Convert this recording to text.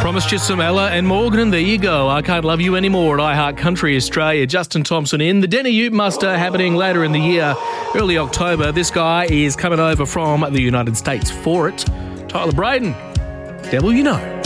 Promised you some Ella and Morgan, and there you go. I Can't Love You Anymore at iHeart Country Australia. Justin Thompson in. The Denny Ute Muster happening later in the year, early October. This guy is coming over from the United States for it. Tyler Braden, Devil You Know.